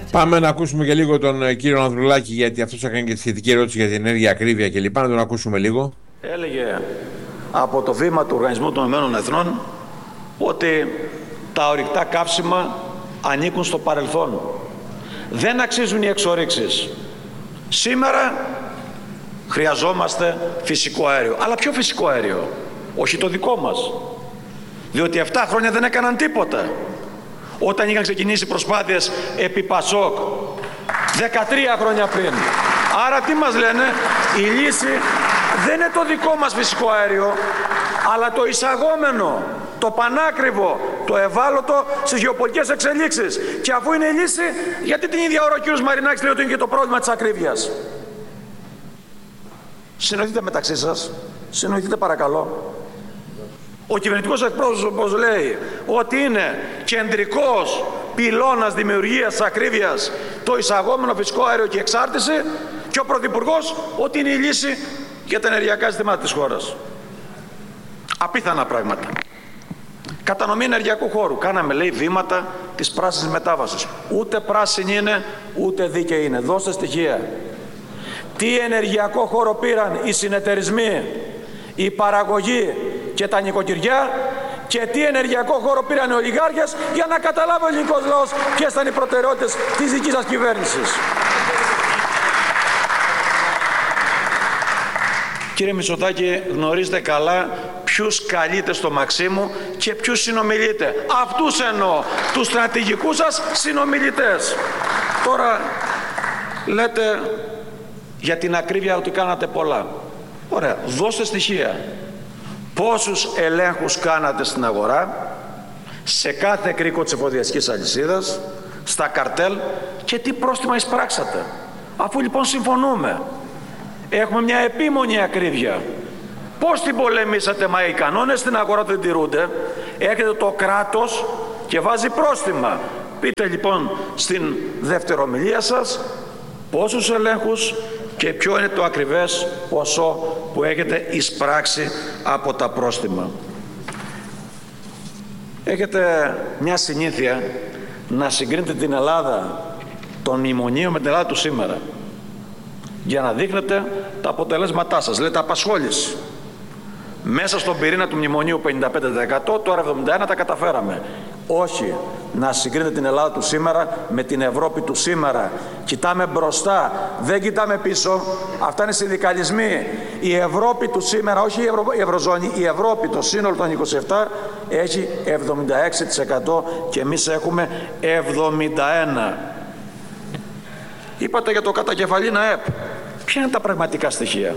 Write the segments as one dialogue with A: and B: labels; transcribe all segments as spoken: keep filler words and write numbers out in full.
A: Πάμε να ακούσουμε και λίγο τον κύριο Ανδρουλάκη, γιατί αυτός έκανε και τη σχετική ερώτηση για την ενέργεια, ακρίβεια κλπ. Να τον ακούσουμε λίγο.
B: Έλεγε από το βήμα του Οργανισμού των Ηνωμένων Εθνών ότι τα ορυκτά καύσιμα ανήκουν στο παρελθόν. Δεν αξίζουν οι εξορίξεις. Σήμερα χρειαζόμαστε φυσικό αέριο. Αλλά ποιο φυσικό αέριο? Όχι το δικό μας. Διότι επτά χρόνια δεν έκαναν τίποτα. Όταν είχαν ξεκινήσει προσπάθειες επί Πασόκ δεκατρία χρόνια πριν. Άρα τι μας λένε? Η λύση δεν είναι το δικό μας φυσικό αέριο, αλλά το εισαγόμενο, το πανάκριβο, το ευάλωτο στις γεωπολιτικές εξελίξεις. Και αφού είναι η λύση, γιατί την ίδια ώρα ο κ. Μαρινάκης λέει ότι είναι και το πρόβλημα της ακρίβειας? Συνοηθείτε μεταξύ σας. Συνοηθείτε παρακαλώ. Ο κυβερνητικός εκπρόσωπος λέει ότι είναι κεντρικός πυλώνας δημιουργίας της ακρίβειας το εισαγόμενο φυσικό αέριο και εξάρτηση, και ο Πρωθυπουργός ότι είναι η λύση για τα ενεργειακά ζητήματα της χώρας. Απίθανα πράγματα. Κατανομή ενεργειακού χώρου. Κάναμε, λέει, βήματα της πράσινης μετάβασης. Ούτε πράσινη είναι, ούτε δίκαιη είναι. Δώστε στοιχεία. Τι ενεργειακό χώρο πήραν οι συνεταιρισμοί, η παραγωγή και τα νοικοκυριά, και τι ενεργειακό χώρο πήραν οι ολιγάρχες, για να καταλάβει ο ελληνικός λαός ποιες ήταν οι προτεραιότητες της δικής σας κυβέρνησης. Κύριε Μητσοτάκη, γνωρίζετε καλά ποιους καλείτε στο Μαξίμου και ποιους συνομιλείτε. Αυτούς εννοώ, τους στρατηγικούς σας συνομιλητές. Τώρα λέτε για την ακρίβεια ότι κάνατε πολλά. Ωραία, δώστε στοιχεία. Πόσους ελέγχους κάνατε στην αγορά, σε κάθε κρίκο της εφοδιαστικής αλυσίδας, στα καρτέλ, και τι πρόστιμα εισπράξατε? Αφού λοιπόν συμφωνούμε, έχουμε μια επίμονη ακρίβεια, πώς την πολεμήσατε? Μα οι κανόνες στην αγορά δεν τηρούνται, έρχεται το κράτος και βάζει πρόστιμα. Πείτε λοιπόν στην δεύτερη ομιλία σας πόσους ελέγχους και ποιο είναι το ακριβές ποσό που έχετε εισπράξει από τα πρόστιμα. Έχετε μια συνήθεια να συγκρίνετε την Ελλάδα των μνημονίων με την Ελλάδα του σήμερα, για να δείχνετε τα αποτελέσματά σας. Λέτε απασχόληση. Μέσα στον πυρήνα του μνημονίου πενήντα πέντε τοις εκατό, τώρα εβδομήντα ένα τοις εκατό τα καταφέραμε. Όχι να συγκρίνετε την Ελλάδα του σήμερα με την Ευρώπη του σήμερα. Κοιτάμε μπροστά, δεν κοιτάμε πίσω. Αυτά είναι συνδικαλισμοί. Η Ευρώπη του σήμερα, όχι η, Ευρω... η Ευρωζώνη, η Ευρώπη, το σύνολο των είκοσι επτά, έχει εβδομήντα έξι τοις εκατό και εμείς έχουμε εβδομήντα ένα τοις εκατό. Είπατε για το κατακεφαλήν ΑΕΠ. Ποια είναι τα πραγματικά στοιχεία?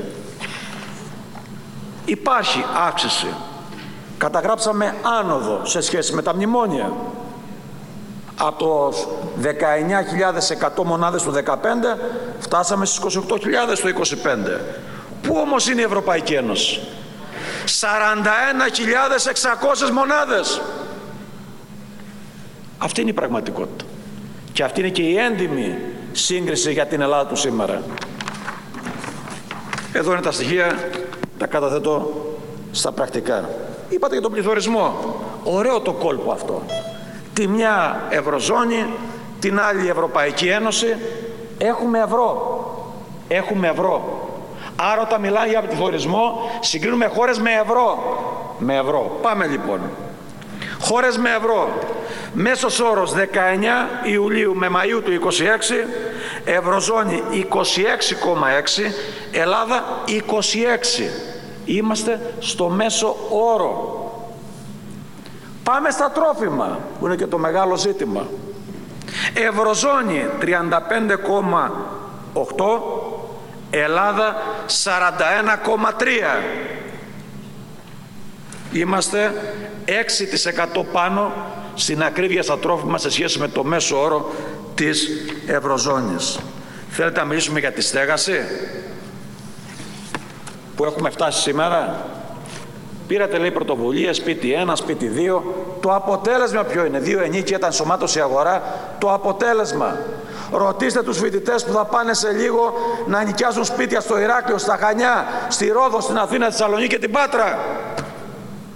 B: Υπάρχει αύξηση. Καταγράψαμε άνοδο σε σχέση με τα μνημόνια. Από δεκαεννιά χιλιάδες εκατό μονάδες του δεκαπέντε φτάσαμε στις είκοσι οκτώ χιλιάδες το είκοσι πέντε. Πού όμως είναι η Ευρωπαϊκή Ένωση? σαράντα ένα χιλιάδες εξακόσιες μονάδες. Αυτή είναι η πραγματικότητα. Και αυτή είναι και η έντιμη σύγκριση για την Ελλάδα του σήμερα. Εδώ είναι τα στοιχεία, τα καταθέτω στα πρακτικά. Είπατε για τον πληθωρισμό. Ωραίο το κόλπο αυτό. Τη μια Ευρωζώνη, την άλλη Ευρωπαϊκή Ένωση. Έχουμε ευρώ. Έχουμε ευρώ. Άρα όταν μιλάει για πληθωρισμό, συγκρίνουμε χώρες με ευρώ. Με ευρώ. Πάμε λοιπόν. Χώρες με ευρώ. Μέσος όρος δεκαεννιά Ιουλίου με Μαΐου του είκοσι έξι, Ευρωζώνη είκοσι έξι κόμμα έξι, Ελλάδα είκοσι έξι. Είμαστε στο μέσο όρο. Πάμε στα τρόφιμα, που είναι και το μεγάλο ζήτημα. Ευρωζώνη τριάντα πέντε κόμμα οκτώ, Ελλάδα σαράντα ένα κόμμα τρία. Είμαστε έξι τοις εκατό πάνω στην ακρίβεια στα τρόφιμα σε σχέση με το μέσο όρο της Ευρωζώνης. Θέλετε να μιλήσουμε για τη στέγαση που έχουμε φτάσει σήμερα? Πήρατε, λέει, πρωτοβουλία σπίτι ένα, σπίτι δύο. Το αποτέλεσμα ποιο είναι? Δύο ενίκια, ήταν ενσωμάτωση αγορά. Το αποτέλεσμα. Ρωτήστε τους φοιτητές που θα πάνε σε λίγο να νοικιάζουν σπίτια στο Ηράκλειο, στα Χανιά, στη Ρόδο, στην Αθήνα, στη Θεσσαλονίκη και την Πάτρα.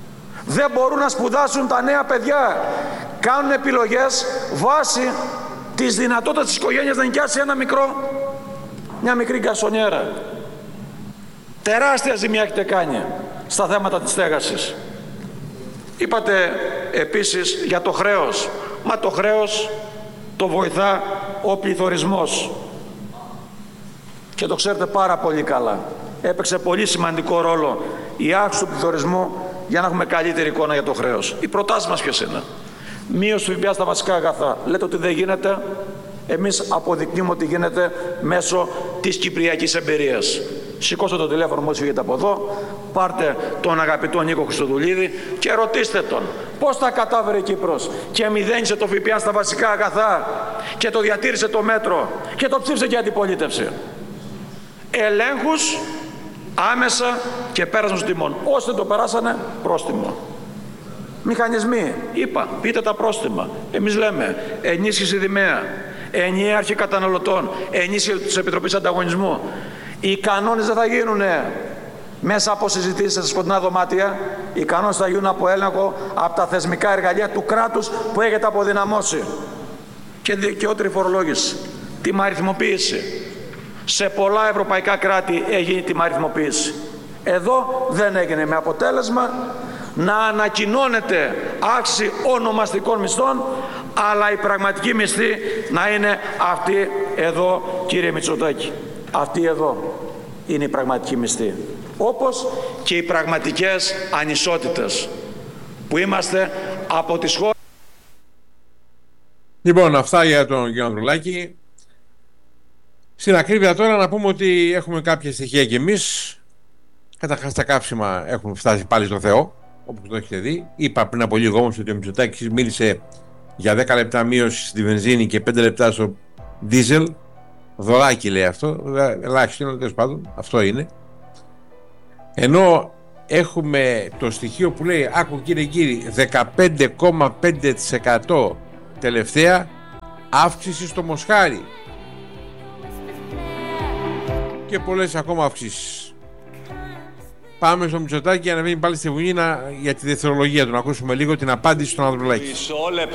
B: Δεν μπορούν να σπουδάσουν τα νέα παιδιά. Κάνουν επιλογές βάσει της δυνατότητας της οικογένειας να νοικιάσει ένα μικρό, μια μικρή γκαρσονιέρα. Τεράστια ζημιά έχετε κάνει στα θέματα της στέγασης. Είπατε επίσης για το χρέος. Μα το χρέος το βοηθά ο πληθωρισμός. Και το ξέρετε πάρα πολύ καλά. Έπαιξε πολύ σημαντικό ρόλο η αύξηση του πληθωρισμού για να έχουμε καλύτερη εικόνα για το χρέος. Οι προτάσεις μας ποιες είναι? Μείωση του ΦΠΑ στα βασικά αγαθά. Λέτε ότι δεν γίνεται. Εμείς αποδεικνύουμε ότι γίνεται μέσω της κυπριακής εμπειρίας. Σηκώστε το τηλέφωνο μόλις φύγετε από εδώ, πάρτε τον αγαπητό Νίκο Χριστοδουλίδη και ρωτήστε τον πώς τα κατάφερε η Κύπρος και μηδένισε το ΦΠΑ στα βασικά αγαθά και το διατήρησε το μέτρο και το ψήφισε και η αντιπολίτευση. Ελέγχους άμεσα και πέρασμα των τιμών. Όσοι δεν το περάσανε, πρόστιμο. Μηχανισμοί, είπα, πείτε τα πρόστιμα. Εμείς λέμε ενίσχυση δημαία, ενιαία αρχή καταναλωτών, ενίσχυση της Επιτροπής Ανταγωνισμού. Οι κανόνες δεν θα γίνουν μέσα από συζητήσεις σε σκοτεινά δωμάτια. Οι κανόνες θα γίνουν από έλεγχο από τα θεσμικά εργαλεία του κράτους που έχετε αποδυναμώσει. Και δικαιότερη φορολόγηση, τιμαριθμοποίηση. Σε πολλά ευρωπαϊκά κράτη έγινε τιμαριθμοποίηση. Εδώ δεν έγινε, με αποτέλεσμα να ανακοινώνεται αύξηση ονομαστικών μισθών, αλλά η πραγματική μισθή να είναι αυτή εδώ, κύριε Μητσοτάκη. Αυτή εδώ είναι η πραγματική μισθή. Όπως και οι πραγματικές ανισότητες που είμαστε από τις χώρες.
A: Λοιπόν, αυτά για τον κύριο Ανδρουλάκη. Στην ακρίβεια τώρα να πούμε ότι έχουμε κάποια στοιχεία κι εμείς. Καταρχάς τα καύσιμα έχουν φτάσει πάλι στο Θεό, όπως το έχετε δει. Είπα πριν από λίγο όμως ότι ο Μητσοτάκης μίλησε για δέκα λεπτά μείωση στη βενζίνη και πέντε λεπτά στο δίζελ. Δωράκι λέει αυτό, ελάχιστο, τέλος πάντων, αυτό είναι. Ενώ έχουμε το στοιχείο που λέει, άκου κύριε κύριοι, δεκαπέντε κόμμα πέντε τοις εκατό τελευταία αύξηση στο Μοσχάρι και πολλές ακόμα αυξήσεις. Πάμε στο Μητσοτάκη για να βγει πάλι στη Βουλή για τη δευτερολογία του, να ακούσουμε λίγο την απάντηση στον Ανδρουλάκη.